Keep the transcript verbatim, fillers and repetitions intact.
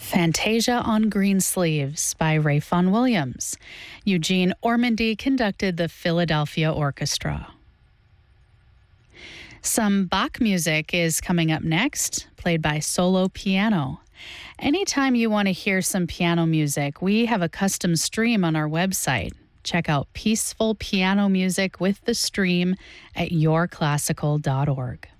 Fantasia on Green Sleeves by Ralph Vaughan Williams. Eugene Ormandy conducted the Philadelphia Orchestra. Some Bach music is coming up next, played by solo piano. Anytime you want to hear some piano music, we have a custom stream on our website. Check out Peaceful Piano Music with the Stream at your classical dot org.